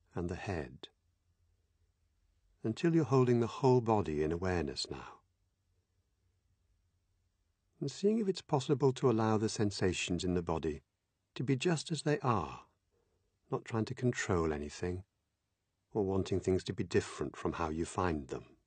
and the head, until you're holding the whole body in awareness now. And seeing if it's possible to allow the sensations in the body to be just as they are, not trying to control anything, or wanting things to be different from how you find them.